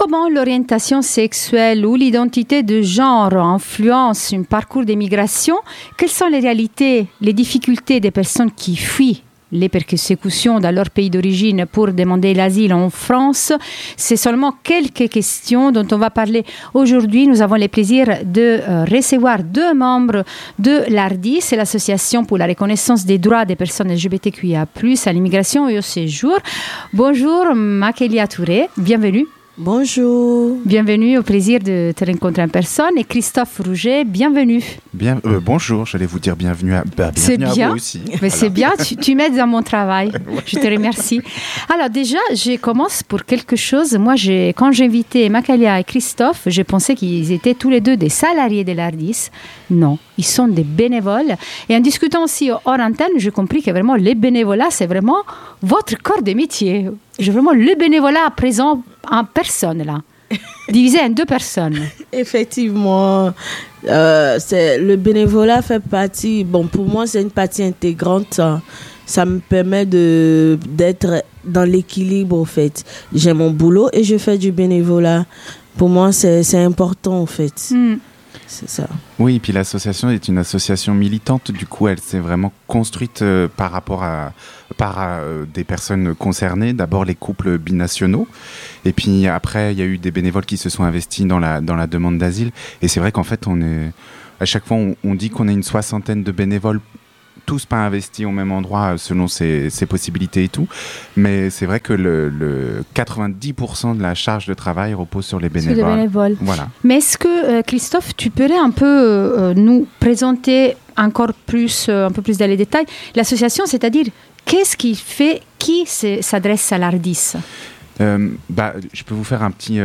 Comment l'orientation sexuelle ou l'identité de genre influence un parcours d'émigration? Quelles sont les réalités, les difficultés des personnes qui fuient les persécutions dans leur pays d'origine pour demander l'asile en France? C'est seulement quelques questions dont on va parler aujourd'hui. Nous avons le plaisir de recevoir deux membres de l'ARDIS, c'est l'Association pour la reconnaissance des droits des personnes LGBTQIA+, à l'immigration et au séjour. Bonjour Makelia Touré, bienvenue. Bonjour. Bienvenue, au plaisir de te rencontrer en personne. Et Christophe Rouget, bienvenue. Bonjour, j'allais vous dire bienvenue à vous aussi. Mais voilà. C'est bien, tu m'aides dans mon travail. Je te remercie. Alors déjà, je commence pour quelque chose. Moi, quand j'ai invité Makelia et Christophe, je pensais qu'ils étaient tous les deux des salariés de l'ARDIS. Non, ils sont des bénévoles. Et en discutant aussi hors antenne, j'ai compris que vraiment, les bénévolats, c'est vraiment votre corps de métier. J'ai vraiment le bénévolat présent en personne, là, divisé en deux personnes. Effectivement, le bénévolat fait partie, pour moi, c'est une partie intégrante. Ça me permet d'être dans l'équilibre, en fait. J'ai mon boulot et je fais du bénévolat. Pour moi, c'est important, en fait. C'est ça. Oui, et puis l'association est une association militante. Du coup, elle s'est vraiment construite par des personnes concernées. D'abord, les couples binationaux. Et puis après, il y a eu des bénévoles qui se sont investis dans la demande d'asile. Et c'est vrai qu'en fait, à chaque fois, on dit qu'on est une 60aine de bénévoles, tous pas investis au même endroit selon ses possibilités et tout. Mais c'est vrai que le 90% de la charge de travail repose sur les bénévoles. Sur les bénévoles. Voilà. Mais est-ce que, Christophe, tu pourrais un peu nous présenter encore plus, un peu plus dans les détails, l'association, c'est-à-dire qu'est-ce qui fait, qui s'adresse à l'ARDIS? Je peux vous faire un petit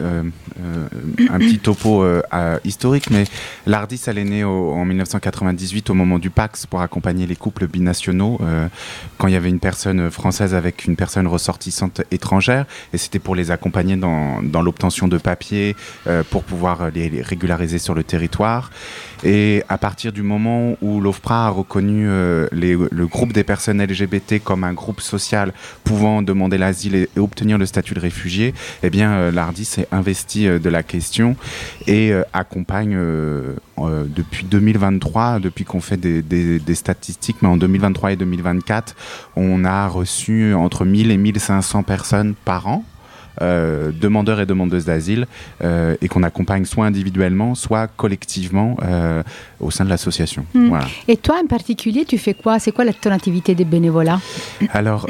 topo historique, mais l'ARDIS, elle est née en 1998 au moment du Pax pour accompagner les couples binationaux quand il y avait une personne française avec une personne ressortissante étrangère, et c'était pour les accompagner dans l'obtention de papiers pour pouvoir les régulariser sur le territoire. Et à partir du moment où l'OFPRA a reconnu le groupe des personnes LGBT comme un groupe social pouvant demander l'asile et obtenir le statut de réfugié, eh bien l'ARDIS s'est investi de la question et accompagne depuis 2023, depuis qu'on fait des statistiques, mais en 2023 et 2024, on a reçu entre 1000 et 1500 personnes par an. Demandeurs et demandeuses d'asile et qu'on accompagne soit individuellement, soit collectivement au sein de l'association. Voilà. Et toi en particulier, tu fais quoi? C'est quoi ton activité de bénévolat? Alors,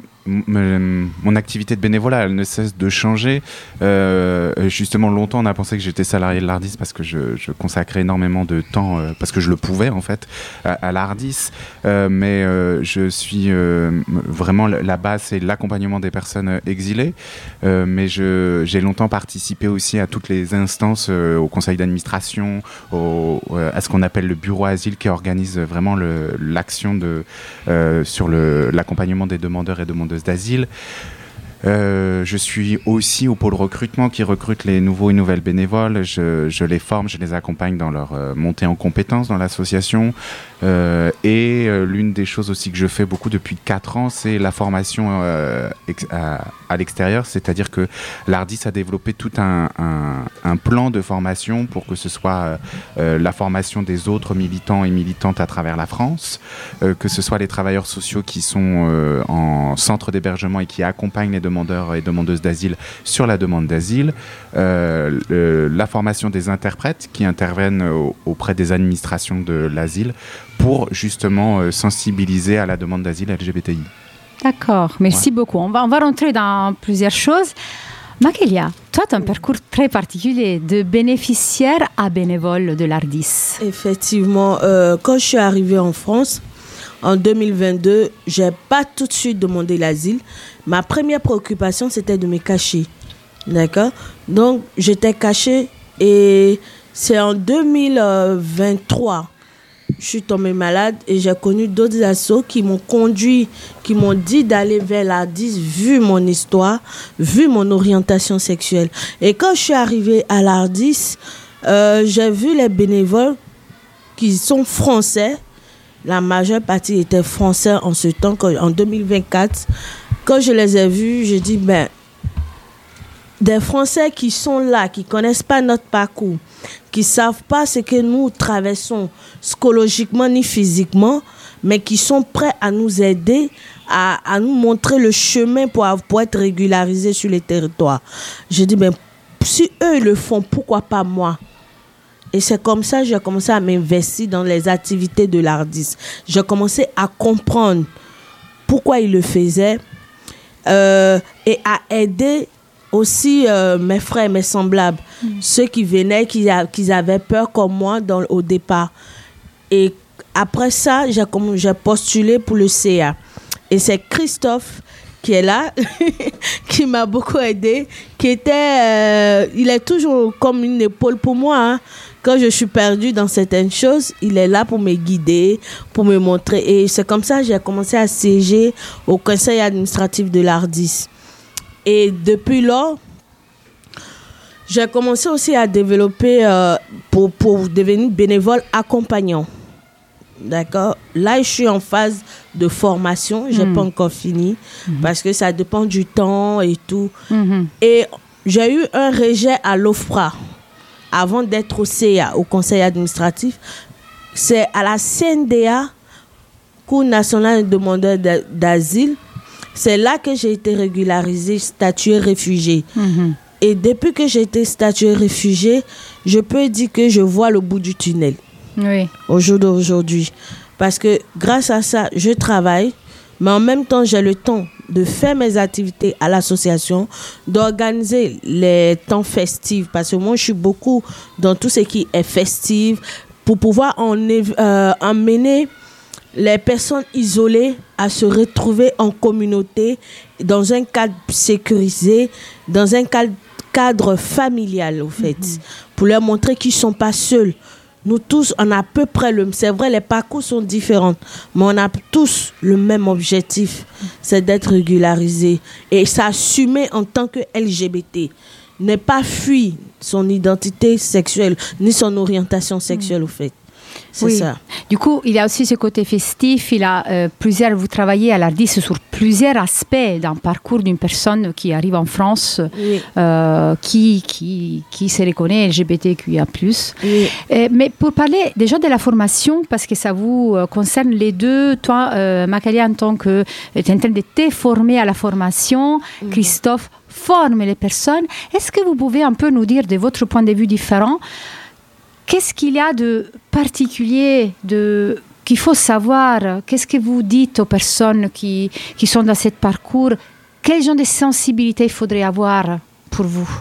mon activité de bénévolat, elle ne cesse de changer. Justement, longtemps, on a pensé que j'étais salarié de l'ARDIS parce que je consacrais énormément de temps, parce que je le pouvais en fait, à l'ARDIS. Mais je suis vraiment, la base, c'est l'accompagnement des personnes exilées. Mais j'ai longtemps participé aussi à toutes les instances, au conseil d'administration, à ce qu'on appelle le bureau asile qui organise vraiment l'action sur l'accompagnement des demandeurs et demandeuses d'asile. Je suis aussi au pôle recrutement qui recrute les nouveaux et nouvelles bénévoles. Je les forme, je les accompagne dans leur montée en compétences dans l'association. Et l'une des choses aussi que je fais beaucoup depuis 4 ans, c'est la formation à l'extérieur. C'est-à-dire que l'ARDIS a développé tout un plan de formation pour que ce soit la formation des autres militants et militantes à travers la France, que ce soit les travailleurs sociaux qui sont en centre d'hébergement et qui accompagnent les demandeurs et demandeuses d'asile sur la demande d'asile, la formation des interprètes qui interviennent auprès des administrations de l'asile pour justement sensibiliser à la demande d'asile LGBTI. D'accord, merci beaucoup. On va rentrer dans plusieurs choses. Makelia, toi, tu as un parcours très particulier de bénéficiaire à bénévole de l'ARDIS. Effectivement, quand je suis arrivée en France, en 2022, je n'ai pas tout de suite demandé l'asile. Ma première préoccupation, c'était de me cacher. D'accord? Donc, j'étais cachée et c'est en 2023 je suis tombée malade et j'ai connu d'autres assos qui m'ont conduit, qui m'ont dit d'aller vers l'ARDIS vu mon histoire, vu mon orientation sexuelle. Et quand je suis arrivée à l'ARDIS, j'ai vu les bénévoles qui sont français. La majeure partie étaient français en ce temps, en 2024. Quand je les ai vus, j'ai dit, des Français qui sont là, qui connaissent pas notre parcours, qui savent pas ce que nous traversons psychologiquement ni physiquement, mais qui sont prêts à nous aider, à nous montrer le chemin pour être régularisés sur les territoires. Je dis, ben, si eux ils le font, pourquoi pas moi? Et c'est comme ça que j'ai commencé à m'investir dans les activités de l'ARDIS. J'ai commencé à comprendre pourquoi ils le faisaient et à aider aussi mes frères, mes semblables, ceux qui venaient, qui avaient peur comme moi au départ. Et après ça, j'ai postulé pour le CA. Et c'est Christophe qui est là, qui m'a beaucoup aidé, il est toujours comme une épaule pour moi, hein. Quand je suis perdue dans certaines choses, il est là pour me guider, pour me montrer. Et c'est comme ça que j'ai commencé à siéger au conseil administratif de l'ARDIS. Et depuis là, j'ai commencé aussi à développer pour devenir bénévole accompagnant. D'accord. Là, je suis en phase de formation. Je n'ai pas encore fini parce que ça dépend du temps et tout. Et j'ai eu un rejet à l'OFPRA avant d'être au CA, au conseil administratif. C'est à la CNDA, Cour nationale des demandeurs d'asile. C'est là que j'ai été régularisée, statuée réfugiée. Et depuis que j'ai été statuée réfugiée, je peux dire que je vois le bout du tunnel. Oui. Au jour d'aujourd'hui. Parce que grâce à ça, je travaille, mais en même temps, j'ai le temps de faire mes activités à l'association, d'organiser les temps festifs, parce que moi, je suis beaucoup dans tout ce qui est festif, pour pouvoir emmener les personnes isolées à se retrouver en communauté, dans un cadre sécurisé, dans un cadre familial, au fait, pour leur montrer qu'ils ne sont pas seuls. Nous tous, on a à peu près c'est vrai, les parcours sont différents, mais on a tous le même objectif, c'est d'être régularisé et s'assumer en tant que LGBT. Ne pas fuir son identité sexuelle, ni son orientation sexuelle, au fait. C'est ça. Du coup, il y a aussi ce côté festif. Il a vous travaillez à l'ARDIS sur plusieurs aspects d'un parcours d'une personne qui arrive en France, qui se reconnaît LGBTQIA+. Oui. Mais pour parler déjà de la formation, parce que ça vous concerne les deux, toi, Macalia, en tant que tu es en train de te former à la formation, Christophe forme les personnes. Est-ce que vous pouvez un peu nous dire de votre point de vue différent, qu'est-ce qu'il y a de particulier qu'il faut savoir? Qu'est-ce que vous dites aux personnes qui sont dans ce parcours? Quel genre de sensibilité il faudrait avoir pour vous?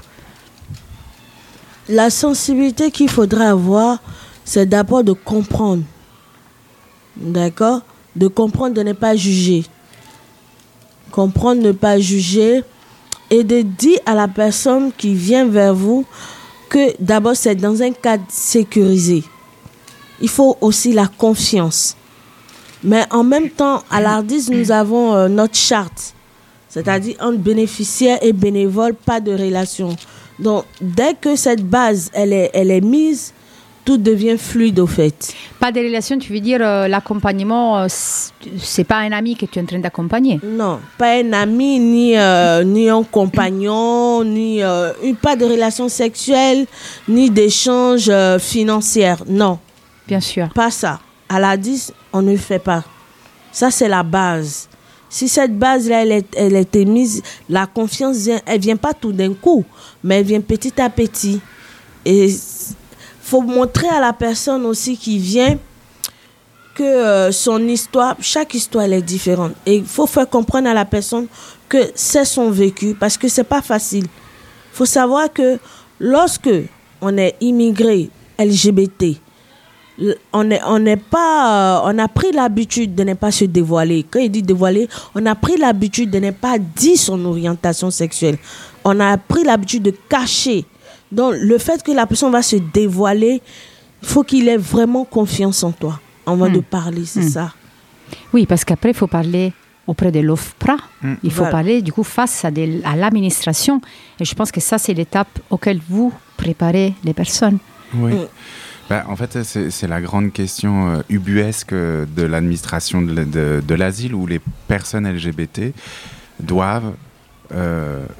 La sensibilité qu'il faudrait avoir, c'est d'abord de comprendre. D'accord? De comprendre, de ne pas juger. Comprendre, ne pas juger. Et de dire à la personne qui vient vers vous que d'abord c'est dans un cadre sécurisé. Il faut aussi la confiance. Mais en même temps, à l'ARDIS, nous avons notre charte. C'est-à-dire entre bénéficiaire et bénévole, pas de relation. Donc, dès que cette base, elle est mise, tout devient fluide au fait. Pas de relation, tu veux dire l'accompagnement, c'est pas un ami que tu es en train d'accompagner? Non, pas un ami, ni un compagnon, ni pas de relation sexuelle, ni d'échange financier. Non. Bien sûr. Pas ça. À l'ARDIS, on ne fait pas. Ça, c'est la base. Si cette base-là, elle est mise, la confiance vient, elle vient pas tout d'un coup, mais elle vient petit à petit. Et faut montrer à la personne aussi qui vient que son histoire, chaque histoire elle est différente. Et il faut faire comprendre à la personne que c'est son vécu, parce que c'est pas facile. Il faut savoir que lorsque on est immigré LGBT, on a pris l'habitude de ne pas se dévoiler. Quand il dit dévoiler, on a pris l'habitude de ne pas dire son orientation sexuelle. On a pris l'habitude de cacher. Donc, le fait que la personne va se dévoiler, il faut qu'il ait vraiment confiance en toi, avant de parler, c'est ça. Oui, parce qu'après, il faut parler auprès de l'OFPRA. Il faut parler, du coup, face à l'administration. Et je pense que ça, c'est l'étape auquel vous préparez les personnes. Oui. En fait, c'est la grande question ubuesque de l'administration de l'asile, où les personnes LGBT doivent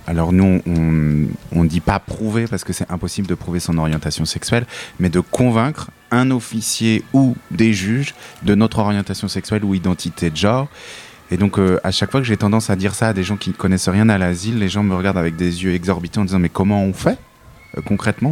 alors nous, on dit pas prouver parce que c'est impossible de prouver son orientation sexuelle, mais de convaincre un officier ou des juges de notre orientation sexuelle ou identité de genre. Et donc, à chaque fois que j'ai tendance à dire ça à des gens qui ne connaissent rien à l'asile, les gens me regardent avec des yeux exorbitants en disant « Mais comment on fait concrètement ?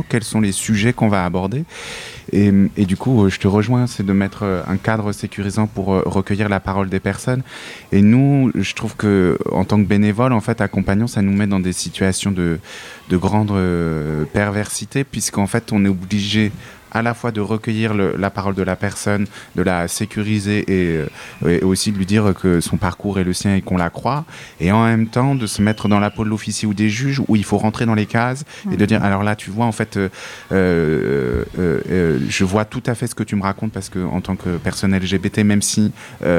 Quels sont les sujets qu'on va aborder ?» Et du coup, je te rejoins, c'est de mettre un cadre sécurisant pour recueillir la parole des personnes. Et nous, je trouve que en tant que bénévole, en fait, accompagnant, ça nous met dans des situations de grande perversité, puisqu'en fait, on est obligé à la fois de recueillir la parole de la personne, de la sécuriser et aussi de lui dire que son parcours est le sien et qu'on la croit, et en même temps de se mettre dans la peau de l'officier ou des juges où il faut rentrer dans les cases et de dire alors là tu vois en fait je vois tout à fait ce que tu me racontes parce que en tant que personne LGBT, même si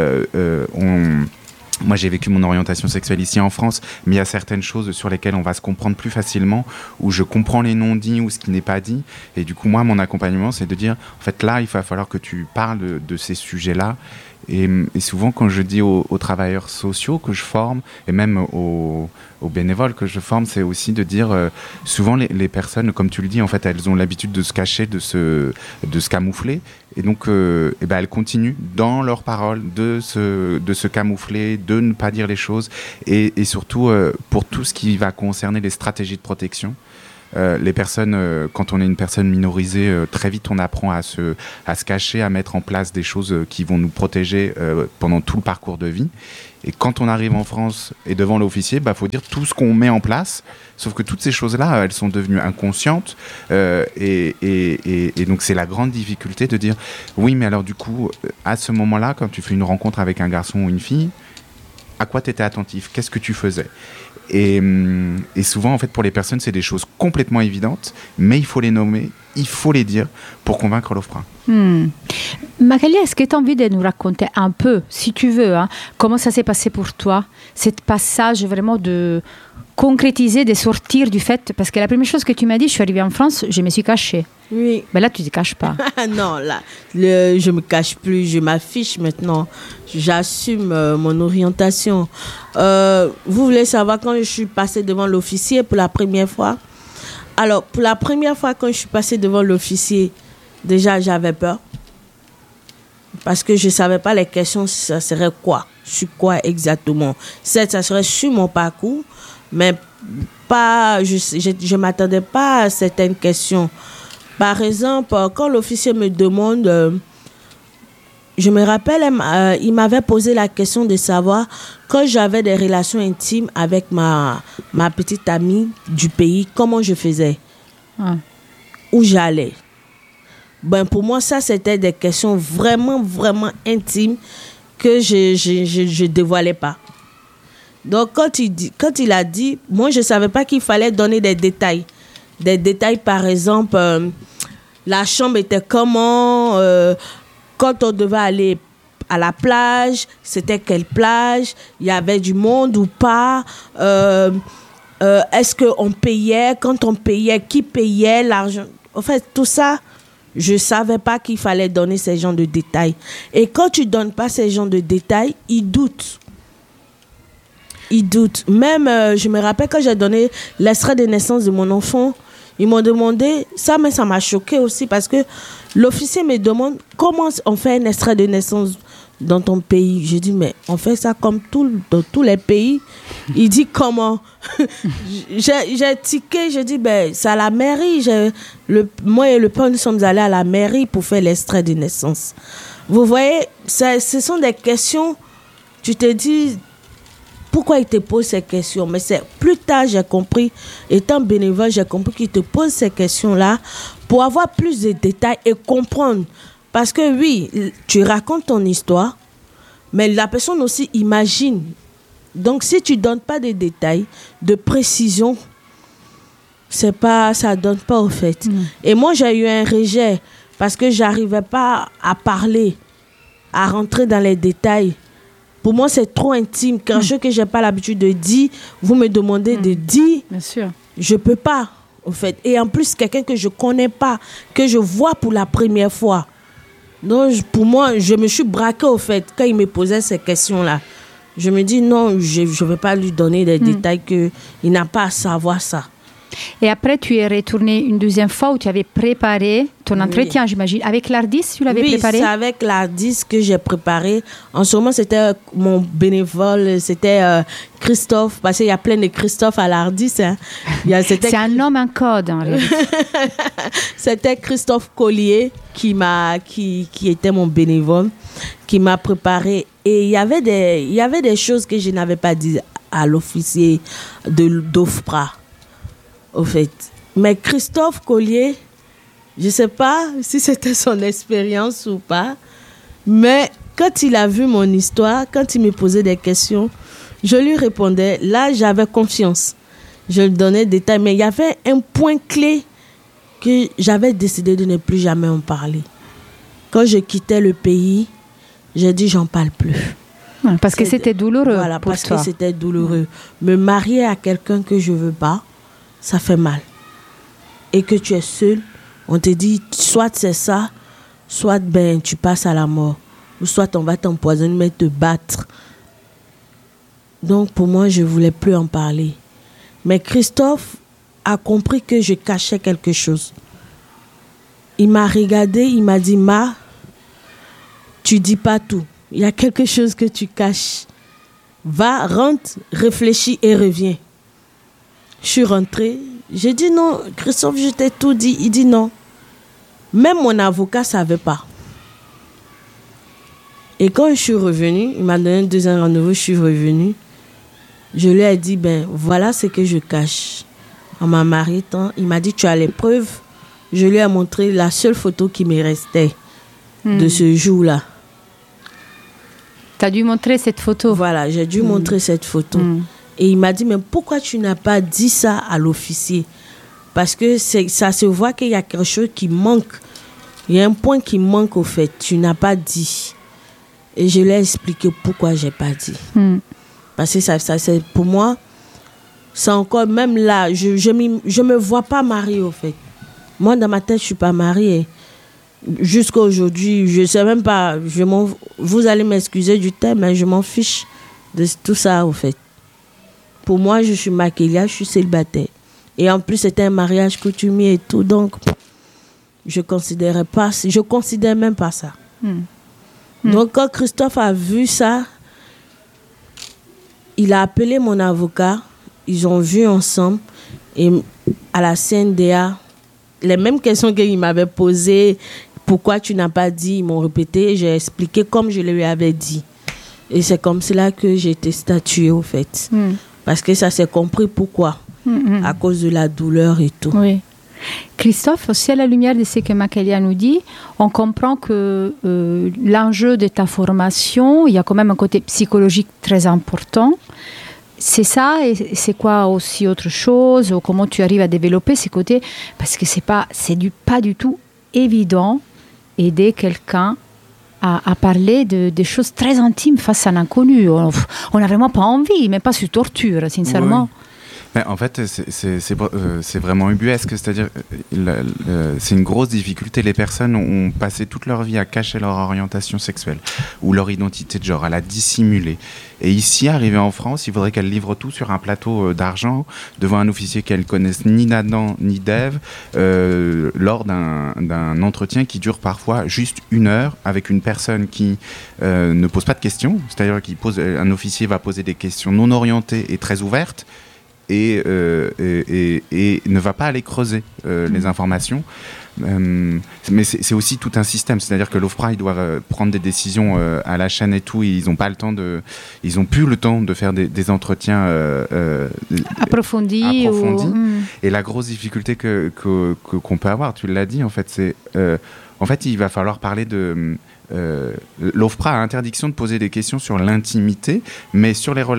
moi, j'ai vécu mon orientation sexuelle ici en France, mais il y a certaines choses sur lesquelles on va se comprendre plus facilement, où je comprends les non-dits ou ce qui n'est pas dit. Et du coup, moi, mon accompagnement, c'est de dire, en fait, là, il va falloir que tu parles de ces sujets-là. Et souvent, quand je dis aux travailleurs sociaux que je forme, et même aux bénévoles que je forme, c'est aussi de dire, souvent les personnes, comme tu le dis, en fait, elles ont l'habitude de se cacher, de se camoufler. Et donc, elles continuent dans leurs paroles de se camoufler, de ne pas dire les choses. Et surtout, pour tout ce qui va concerner les stratégies de protection. Les personnes, quand on est une personne minorisée, très vite on apprend à se cacher, à mettre en place des choses qui vont nous protéger pendant tout le parcours de vie. Et quand on arrive en France et devant l'officier, faut dire tout ce qu'on met en place, sauf que toutes ces choses-là, elles sont devenues inconscientes. Et donc c'est la grande difficulté de dire, oui mais alors du coup, à ce moment-là, quand tu fais une rencontre avec un garçon ou une fille, à quoi tu étais attentif ? Qu'est-ce que tu faisais ? Et souvent, en fait, pour les personnes, c'est des choses complètement évidentes, mais il faut les nommer, il faut les dire pour convaincre l'OFPRA. Magali, est-ce que tu as envie de nous raconter un peu, si tu veux, comment ça s'est passé pour toi, ce passage vraiment de concrétiser, de sortir du fait, parce que la première chose que tu m'as dit, je suis arrivée en France, je me suis cachée. Oui. Mais là, tu ne te caches pas. Non, là, je ne me cache plus, je m'affiche maintenant. J'assume mon orientation. Vous voulez savoir quand je suis passée devant l'officier pour la première fois ? Alors, pour la première fois, quand je suis passée devant l'officier, déjà, j'avais peur. Parce que je ne savais pas les questions, ça serait quoi ? Sur quoi exactement ? Ça serait sur mon parcours, mais pas, je ne m'attendais pas à certaines questions. Par exemple, quand l'officier me demande, je me rappelle, il m'avait posé la question de savoir quand j'avais des relations intimes avec ma petite amie du pays, comment je faisais, où j'allais. Pour moi, ça, c'était des questions vraiment, vraiment intimes que je dévoilais pas. Donc, quand il a dit, moi, je savais pas qu'il fallait donner des détails. Des détails, par exemple, la chambre était comment, quand on devait aller à la plage, c'était quelle plage, il y avait du monde ou pas, est-ce qu'on payait, quand on payait, qui payait, l'argent. En fait, tout ça, je ne savais pas qu'il fallait donner ces genres de détails. Et quand tu ne donnes pas ces genres de détails, ils doutent. Même, je me rappelle quand j'ai donné l'extrait de naissance de mon enfant, ils m'ont demandé, mais ça m'a choqué aussi parce que l'officier me demande comment on fait un extrait de naissance dans ton pays. J'ai dit, mais on fait ça comme dans tous les pays. Il dit, comment? J'ai tiqué, j'ai dit, c'est à la mairie. Moi et le père, nous sommes allés à la mairie pour faire l'extrait de naissance. Vous voyez, ce sont des questions, tu te dis, pourquoi il te pose ces questions? Mais c'est plus tard, j'ai compris, étant bénévole, j'ai compris qu'il te pose ces questions-là pour avoir plus de détails et comprendre. Parce que oui, tu racontes ton histoire, mais la personne aussi imagine. Donc, si tu ne donnes pas de détails, de précision, ça ne donne pas au fait. Et moi, j'ai eu un rejet parce que je n'arrivais pas à parler, à rentrer dans les détails. Pour moi, c'est trop intime. Quelque chose que je n'ai pas l'habitude de dire, vous me demandez de dire. Bien sûr. Je ne peux pas, au fait. Et en plus, quelqu'un que je ne connais pas, que je vois pour la première fois. Donc, pour moi, je me suis braquée, au fait, quand il me posait ces questions-là. Je me dis non, je ne vais pas lui donner des détails qu'il n'a pas à savoir ça. Et après, tu es retourné une deuxième fois où tu avais préparé ton entretien, j'imagine. Avec l'Ardis, tu l'avais préparé? Oui, c'est avec l'Ardis que j'ai préparé. En ce moment, c'était mon bénévole, c'était Christophe, parce qu'il y a plein de Christophe à l'Ardis. Hein. C'est un nom, un code, en réalité. C'était Christophe Collier qui était mon bénévole, qui m'a préparé. Et il y avait des choses que je n'avais pas dit à l'officier d'OFPRA. Au fait. Mais Christophe Collier, je ne sais pas si c'était son expérience ou pas, mais quand il a vu mon histoire, quand il me posait des questions, je lui répondais. Là, j'avais confiance. Je lui donnais des détails, mais il y avait un point clé que j'avais décidé de ne plus jamais en parler. Quand je quittais le pays, j'ai dit j'en parle plus. Parce que c'était douloureux. Voilà, pour parce toi. que c'était douloureux. Me marier à quelqu'un que je ne veux pas, ça fait mal. Et que tu es seul, on te dit soit c'est ça, soit ben tu passes à la mort, ou soit on va t'empoisonner mais te battre. Donc pour moi, je ne voulais plus en parler. Mais Christophe a compris que je cachais quelque chose. Il m'a regardé, il m'a dit Ma, tu dis pas tout. Il y a quelque chose que tu caches. Va, rentre, réfléchis et reviens. Je suis rentrée. J'ai dit non, Christophe, je t'ai tout dit. Il dit non. Même mon avocat ne savait pas. Et quand je suis revenue, il m'a donné un deuxième rendez-vous, je suis revenue. Je lui ai dit, ben voilà ce que je cache. On m'a marié tant. Il m'a dit, tu as les preuves. Je lui ai montré la seule photo qui me restait de ce jour-là. Tu as dû montrer cette photo. Voilà, j'ai dû montrer cette photo. Et il m'a dit, mais pourquoi tu n'as pas dit ça à l'officier? Parce que ça se voit qu'il y a quelque chose qui manque. Il y a un point qui manque au fait. Tu n'as pas dit. Et je lui ai expliqué pourquoi je n'ai pas dit. Parce que ça, c'est, pour moi, c'est encore, même là, je ne me vois pas mariée au fait. Moi, dans ma tête, je ne suis pas mariée. Jusqu'à aujourd'hui, je ne sais même pas. Vous allez m'excuser du terme, mais je m'en fiche de tout ça au fait. Pour moi, je suis maquillée, je suis célibataire. Et en plus, c'était un mariage coutumier et tout. Donc, je considère même pas ça. Donc, quand Christophe a vu ça, il a appelé mon avocat. Ils ont vu ensemble. Et à la CNDA, les mêmes questions qu'il m'avait posées, pourquoi tu n'as pas dit, ils m'ont répété. J'ai expliqué comme je lui avais dit. Et c'est comme cela que j'ai été statuée, au fait. Parce que ça s'est compris pourquoi. À cause de la douleur et tout. Oui. Christophe, aussi à la lumière de ce que Macalia nous dit, on comprend que l'enjeu de ta formation, il y a quand même un côté psychologique très important. C'est ça, et c'est quoi aussi autre chose, ou comment tu arrives à développer ces côtés? Parce que c'est pas du tout évident aider quelqu'un à parler de choses très intimes face à l'inconnu. On n'a vraiment pas envie, mais pas sur torture, sincèrement. Oui. Mais en fait, c'est vraiment ubuesque, c'est-à-dire c'est une grosse difficulté. Les personnes ont passé toute leur vie à cacher leur orientation sexuelle ou leur identité de genre, à la dissimuler. Et ici, arrivée en France, il faudrait qu'elles livrent tout sur un plateau d'argent devant un officier qu'elles connaissent ni d'Adam ni d'Ève lors d'un entretien qui dure parfois juste 1 heure avec une personne qui ne pose pas de questions, c'est-à-dire qu'un officier va poser des questions non orientées et très ouvertes. Et ne va pas aller creuser les informations. Mais c'est aussi tout un système, c'est-à-dire que l'OFPRA, ils doivent prendre des décisions à la chaîne et tout, et ils n'ont plus le temps de faire des entretiens approfondis. Et la grosse difficulté qu'on peut avoir, tu l'as dit, en fait, c'est il va falloir parler de l'OFPRA a interdiction de poser des questions sur l'intimité, mais sur la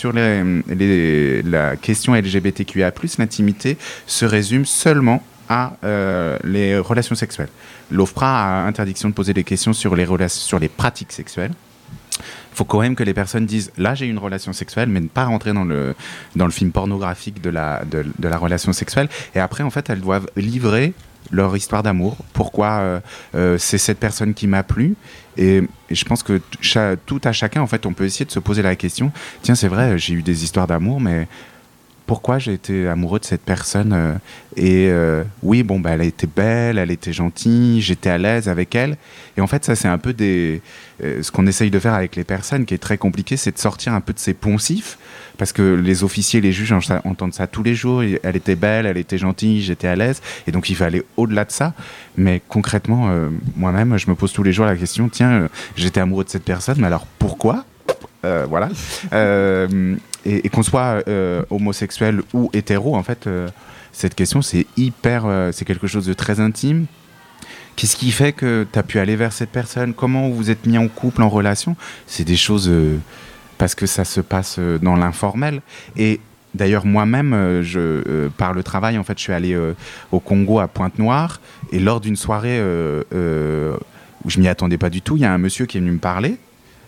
question LGBTQIA+, l'intimité se résume seulement à les relations sexuelles. L'OFPRA a interdiction de poser des questions sur les pratiques sexuelles. Il faut quand même que les personnes disent « là j'ai eu une relation sexuelle », mais ne pas rentrer dans le film pornographique de la relation sexuelle. Et après, en fait, elles doivent livrer leur histoire d'amour, pourquoi c'est cette personne qui m'a plu. Et je pense que tout à chacun, en fait, on peut essayer de se poser la question, tiens, c'est vrai, j'ai eu des histoires d'amour, mais pourquoi j'ai été amoureux de cette personne oui, bon, bah, elle a été belle, elle était gentille, j'étais à l'aise avec elle. Et en fait, ça, c'est un peu ce qu'on essaye de faire avec les personnes, qui est très compliqué, c'est de sortir un peu de ces poncifs, parce que les officiers, les juges entendent ça tous les jours. Elle était belle, elle était gentille, j'étais à l'aise. Et donc, il fallait aller au-delà de ça. Mais concrètement, moi-même, je me pose tous les jours la question, tiens, j'étais amoureux de cette personne, mais alors pourquoi ? Voilà. Et qu'on soit homosexuel ou hétéro, en fait, cette question, c'est quelque chose de très intime. Qu'est-ce qui fait que tu as pu aller vers cette personne ? Comment vous êtes mis en couple, en relation ? C'est des choses parce que ça se passe dans l'informel. Et d'ailleurs, moi-même, par le travail, en fait, je suis allé au Congo, à Pointe-Noire, et lors d'une soirée où je m'y attendais pas du tout, il y a un monsieur qui est venu me parler.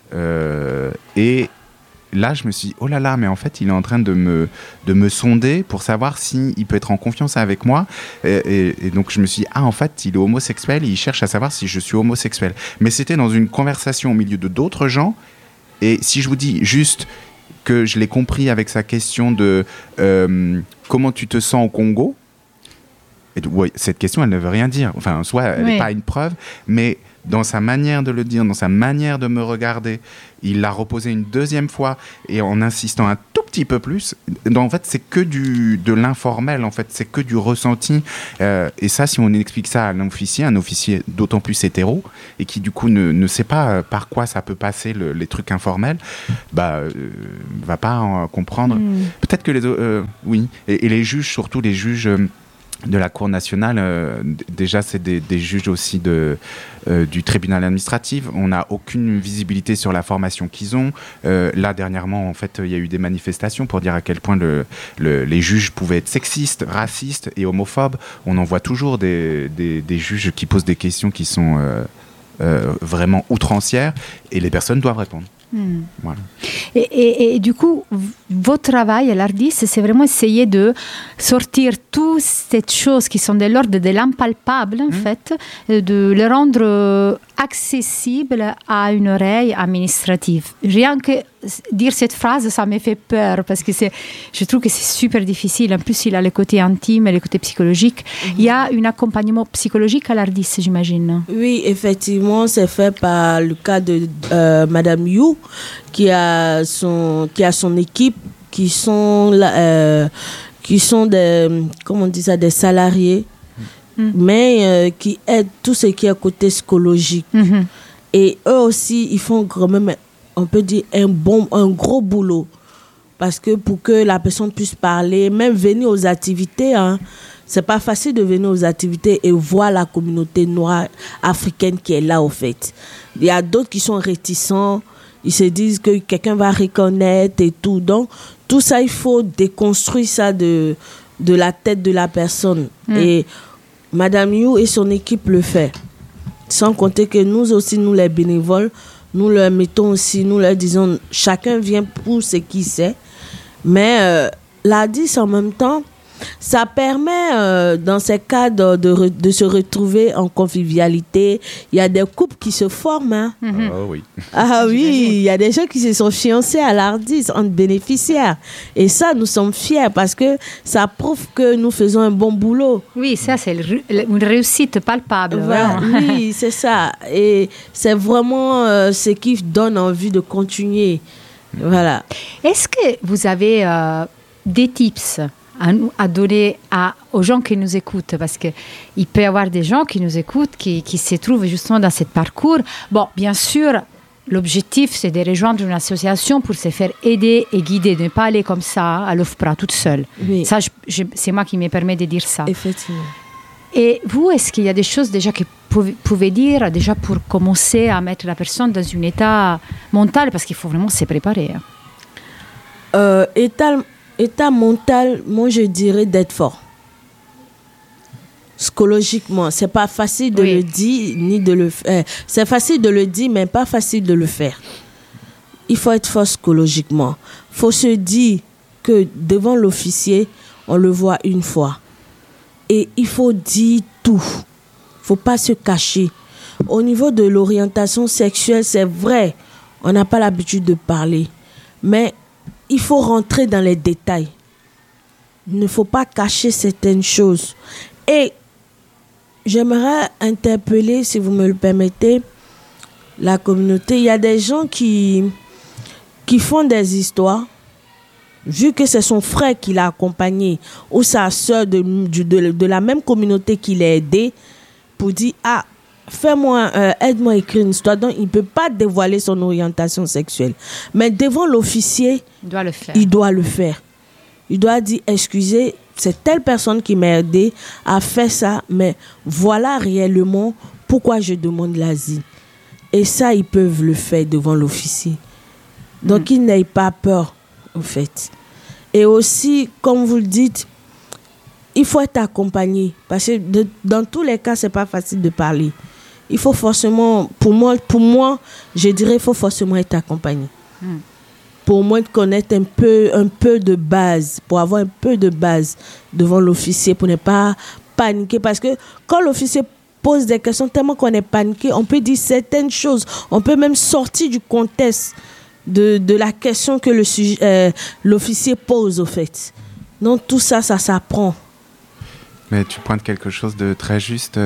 Et là, je me suis dit, oh là là, mais en fait, il est en train de me sonder pour savoir s'il peut être en confiance avec moi. Et donc, je me suis dit, en fait, il est homosexuel et il cherche à savoir si je suis homosexuel. Mais c'était dans une conversation au milieu de d'autres gens. Et si je vous dis juste que je l'ai compris avec sa question de comment tu te sens au Congo, cette question, elle ne veut rien dire. Enfin, soit elle n'est pas une preuve, mais dans sa manière de le dire, dans sa manière de me regarder, il l'a reposé une deuxième fois et en insistant un tout petit peu plus. En fait, c'est que de l'informel, en fait, c'est que du ressenti. Et ça, si on explique ça à un officier d'autant plus hétéro, et qui du coup ne sait pas par quoi ça peut passer les trucs informels, va pas comprendre. Peut-être que oui. Et les juges, surtout les juges de la Cour nationale, déjà c'est des juges aussi du tribunal administratif. On n'a aucune visibilité sur la formation qu'ils ont. Là dernièrement, en fait, il y a eu des manifestations pour dire à quel point les juges pouvaient être sexistes, racistes et homophobes. On en voit toujours des juges qui posent des questions qui sont vraiment outrancières, et les personnes doivent répondre. Voilà. Et du coup, votre travail à l'ARDIS, c'est vraiment essayer de sortir toutes ces choses qui sont de l'ordre de l'impalpable, en fait, de les rendre accessibles à une oreille administrative. Rien que dire cette phrase, ça me fait peur, parce que je trouve que c'est super difficile. En plus, il a le côté intime et le côté psychologique. Il y a un accompagnement psychologique à l'ARDIS, j'imagine. Oui, effectivement, c'est fait par le cas de Madame You, qui a son équipe, qui sont des salariés, mais qui aident tout ce qui est côté psychologique. Et eux aussi, ils font quand même, on peut dire, un gros boulot, parce que pour que la personne puisse parler, même venir aux activités, c'est pas facile de venir aux activités et voir la communauté noire africaine qui est là, au fait. Il y a d'autres qui sont réticents. Ils se disent que quelqu'un va reconnaître et tout. Donc, tout ça, il faut déconstruire ça de la tête de la personne. Et Madame You et son équipe le fait. Sans compter que nous aussi, nous les bénévoles, nous leur mettons aussi, nous leur disons, chacun vient pour ce qu'il sait. Mais l'ARDIS, en même temps, ça permet, dans ces cas, de se retrouver en convivialité. Il y a des couples qui se forment. Oui. Ah oui, il y a des gens qui se sont fiancés à l'ARDIS entre bénéficiaires. Et ça, nous sommes fiers, parce que ça prouve que nous faisons un bon boulot. Oui, ça, c'est une réussite palpable. Voilà, oui, c'est ça. Et c'est vraiment ce qui donne envie de continuer. Voilà. Est-ce que vous avez des tips à donner aux gens qui nous écoutent, parce qu'il peut y avoir des gens qui nous écoutent qui se trouvent justement dans ce parcours. Bon, bien sûr, l'objectif, c'est de rejoindre une association pour se faire aider et guider, de ne pas aller comme ça à l'OFPRA toute seule. Oui. Ça, c'est moi qui me permets de dire ça. Effectivement. Et vous, est-ce qu'il y a des choses déjà que vous pouvez dire déjà pour commencer à mettre la personne dans un état mental, parce qu'il faut vraiment se préparer. État mental, moi je dirais d'être fort. Psychologiquement, c'est pas facile de le dire ni de le faire. C'est facile de le dire, mais pas facile de le faire. Il faut être fort psychologiquement. Il faut se dire que devant l'officier, on le voit une fois. Et il faut dire tout. Faut pas se cacher. Au niveau de l'orientation sexuelle, c'est vrai, on n'a pas l'habitude de parler. Mais il faut rentrer dans les détails. Il ne faut pas cacher certaines choses. Et j'aimerais interpeller, si vous me le permettez, la communauté. Il y a des gens qui font des histoires, vu que c'est son frère qui l'a accompagné, ou sa soeur de la même communauté qui l'a aidé, pour dire, aide-moi à écrire une histoire. Donc, il ne peut pas dévoiler son orientation sexuelle. Mais devant l'officier, il doit le faire. Il doit dire, excusez, c'est telle personne qui m'a aidé à faire ça, mais voilà réellement pourquoi je demande l'asile. Et ça, ils peuvent le faire devant l'officier. Donc, ils n'aient pas peur, en fait. Et aussi, comme vous le dites, il faut être accompagné. Parce que dans tous les cas, ce n'est pas facile de parler. Il faut forcément, pour moi, je dirais, il faut forcément être accompagné. Pour au moins connaître un peu de base, pour avoir un peu de base devant l'officier, pour ne pas paniquer. Parce que quand l'officier pose des questions, tellement qu'on est paniqué, on peut dire certaines choses. On peut même sortir du contexte de la question que l'officier pose, au fait. Donc tout ça, ça s'apprend. Mais tu pointes quelque chose de très juste.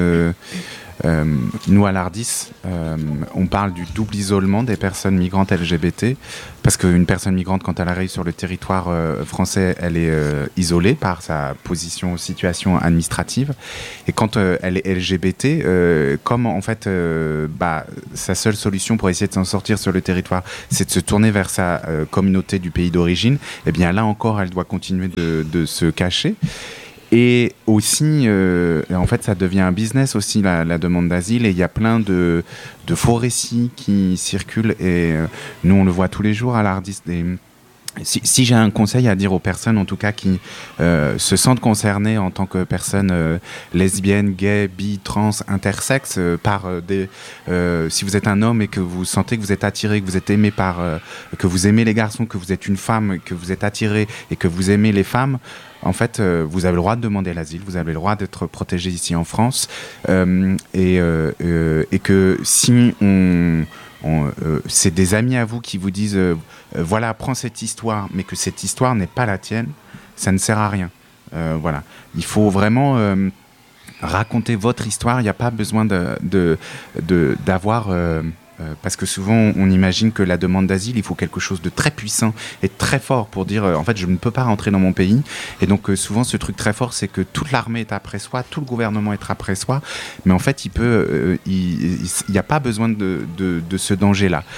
Nous, à l'ARDIS, on parle du double isolement des personnes migrantes LGBT, parce qu'une personne migrante, quand elle arrive sur le territoire français, elle est isolée par sa position, situation administrative. Et quand elle est LGBT, comme en fait, sa seule solution pour essayer de s'en sortir sur le territoire, c'est de se tourner vers sa communauté du pays d'origine, eh bien là encore, elle doit continuer de se cacher. Et aussi, en fait, ça devient un business aussi, la demande d'asile. Et il y a plein de faux récits qui circulent. Et nous, on le voit tous les jours à l'ARDIS. Si j'ai un conseil à dire aux personnes, en tout cas, qui se sentent concernées en tant que personnes lesbiennes, gays, bi, trans, intersexes, si vous êtes un homme et que vous sentez que vous êtes attiré, que vous êtes aimé que vous aimez les garçons, que vous êtes une femme, que vous êtes attiré et que vous aimez les femmes, en fait, vous avez le droit de demander l'asile, vous avez le droit d'être protégé ici en France, et que si c'est des amis à vous qui vous disent voilà, prends cette histoire, mais que cette histoire n'est pas la tienne, ça ne sert à rien. Voilà, il faut vraiment raconter votre histoire. Il n'y a pas besoin d'avoir parce que souvent on imagine que la demande d'asile, il faut quelque chose de très puissant et très fort pour dire en fait je ne peux pas rentrer dans mon pays. Et donc souvent ce truc très fort, c'est que toute l'armée est après soi, tout le gouvernement est après soi, mais en fait il n'y a pas besoin de ce danger là.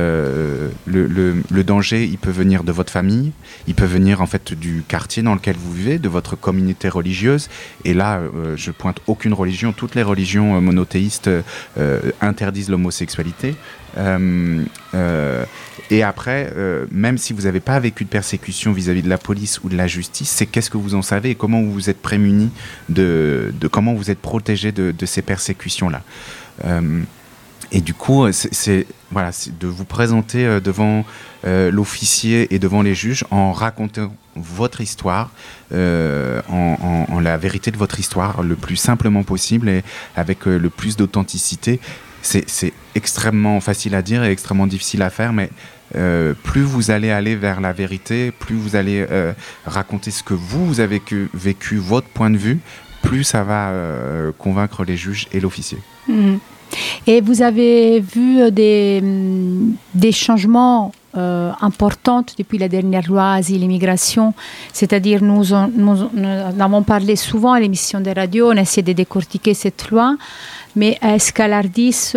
Le danger, il peut venir de votre famille, il peut venir en fait du quartier dans lequel vous vivez, de votre communauté religieuse. Et là je pointe aucune religion, toutes les religions monothéistes interdisent l'homosexualité. Et après, même si vous n'avez pas vécu de persécution vis-à-vis de la police ou de la justice, c'est qu'est-ce que vous en savez et comment vous vous êtes prémunis de comment vous êtes protégé de ces persécutions-là. Et du coup, c'est de vous présenter devant l'officier et devant les juges en racontant votre histoire, en la vérité de votre histoire, le plus simplement possible et avec le plus d'authenticité. C'est extrêmement facile à dire et extrêmement difficile à faire, mais plus vous allez aller vers la vérité, plus vous allez raconter ce que vous avez vécu, votre point de vue, plus ça va convaincre les juges et l'officier. Mmh. Et vous avez vu des changements importants depuis la dernière loi Asile et Migration, c'est-à-dire nous en avons parlé souvent à l'émission de radio, on a essayé de décortiquer cette loi, mais est-ce qu'à l'ARDIS,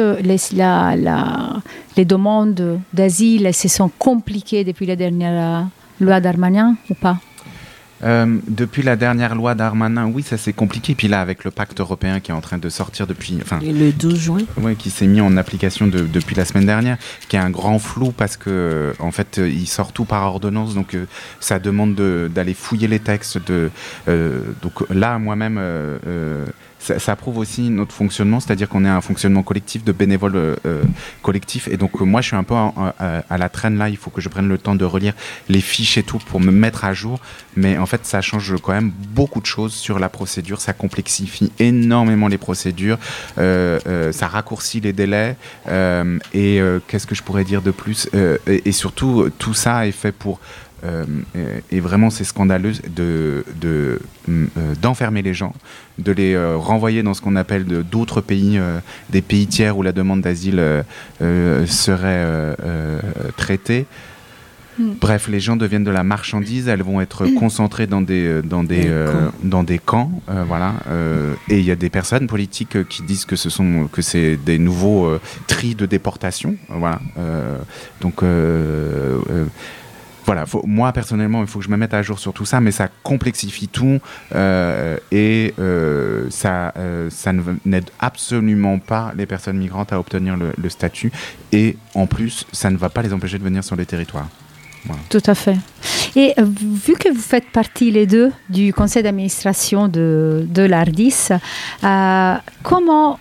les demandes d'asile se sont compliquées depuis la dernière loi Darmanin ou pas ? Depuis la dernière loi Darmanin, oui, ça s'est compliqué. Puis là, avec le pacte européen qui est en train de sortir depuis... le 12 juin. Oui, qui s'est mis en application depuis la semaine dernière, qui est un grand flou parce que, en fait, il sort tout par ordonnance. Donc, ça demande d'aller fouiller les textes. Donc là, moi-même... ça prouve aussi notre fonctionnement, c'est-à-dire qu'on est un fonctionnement collectif de bénévoles collectifs. Et donc moi, je suis un peu à la traîne là. Il faut que je prenne le temps de relire les fiches et tout pour me mettre à jour. Mais en fait, ça change quand même beaucoup de choses sur la procédure. Ça complexifie énormément les procédures. Ça raccourcit les délais. Et qu'est-ce que je pourrais dire de plus et surtout, tout ça est fait pour... et vraiment c'est scandaleux d'enfermer les gens, de les renvoyer dans ce qu'on appelle d'autres pays, des pays tiers où la demande d'asile serait traitée. Bref, les gens deviennent de la marchandise, elles vont être concentrées dans des camps, voilà. Et il y a des personnes politiques qui disent que c'est des nouveaux tris de déportation, voilà. Donc voilà, moi personnellement, il faut que je me mette à jour sur tout ça, mais ça complexifie tout et ça n'aide absolument pas les personnes migrantes à obtenir le statut, et en plus, ça ne va pas les empêcher de venir sur les territoires. Voilà. Tout à fait. Et vu que vous faites partie les deux du conseil d'administration de l'ARDIS, comment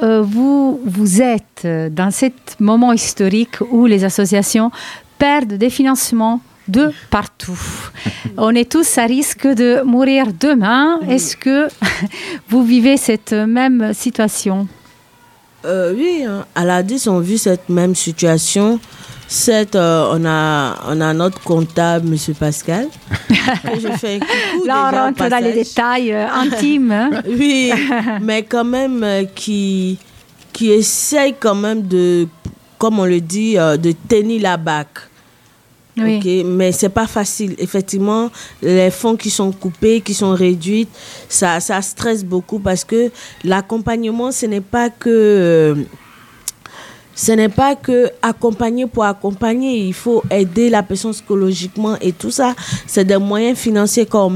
vous êtes dans ce moment historique où les associations perdent des financements de partout? On est tous à risque de mourir demain. Est-ce que vous vivez cette même situation? Oui, à l'ARDIS, on vit cette même situation. On a notre comptable, M. Pascal, que je fais un coucou. Là, on rentre dans les détails intimes. Hein? Oui, mais quand même qui essaye quand même de, comme on le dit, de tenir la barque. Oui. Okay, mais c'est pas facile. Effectivement, les fonds qui sont coupés, qui sont réduits, ça stresse beaucoup parce que l'accompagnement, ce n'est pas que accompagner pour accompagner. Il faut aider la personne psychologiquement et tout ça. C'est des moyens financiers qu'on